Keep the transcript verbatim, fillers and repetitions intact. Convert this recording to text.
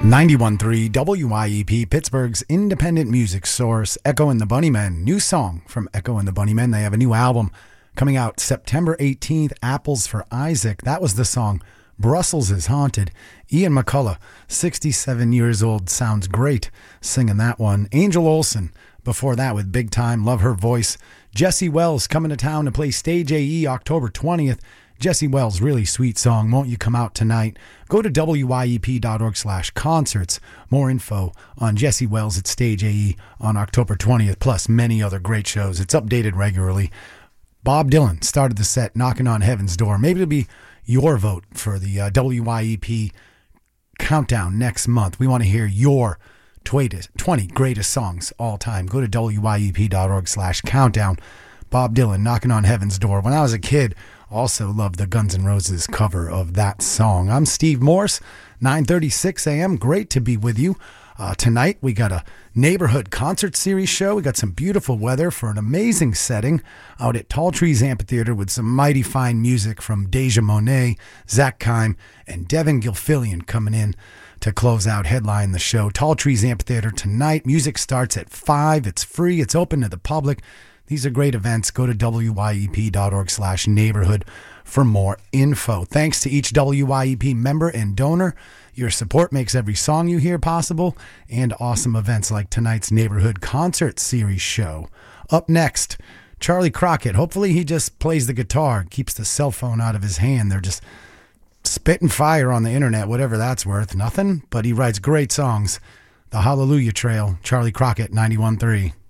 ninety-one point three W I E P, Pittsburgh's independent music source. Echo and the Bunnymen, new song from Echo and the Bunnymen. They have a new album coming out September eighteenth, Apples for Isaac. That was the song Brussels is Haunted. Ian McCullough, sixty-seven years old, sounds great singing that one. Angel Olsen, before that with Big Time, love her voice. Jesse Wells coming to town to play Stage A E October twentieth. Jesse Wells, really sweet song, Won't You Come Out Tonight? Go to W I E P dot org slash concerts. More info on Jesse Wells at Stage A E on October twentieth, plus many other great shows. It's updated regularly. Bob Dylan started the set, Knocking on Heaven's Door. Maybe it'll be your vote for the uh, W I E P countdown next month. We want to hear your twenty greatest songs all time. Go to W I E P dot org slash countdown. Bob Dylan, Knocking on Heaven's Door. When I was a kid, also loved the Guns N' Roses cover of that song. I'm Steve Morse, nine thirty-six a.m. Great to be with you. Uh, tonight, we got a neighborhood concert series show. We got some beautiful weather for an amazing setting out at Tall Trees Amphitheater with some mighty fine music from Deja Monet, Zach Kime, and Devin Gilfillian coming in to close out, headline the show. Tall Trees Amphitheater tonight. Music starts at five. It's free. It's open to the public. These are great events. Go to W I E P dot org slash neighborhood for more info. Thanks to each W I E P member and donor. Your support makes every song you hear possible, and awesome events like tonight's Neighborhood Concert Series show. Up next, Charlie Crockett. Hopefully he just plays the guitar, keeps the cell phone out of his hand. They're just spitting fire on the internet, whatever that's worth. Nothing, but he writes great songs. The Hallelujah Trail, Charlie Crockett, ninety-one point three.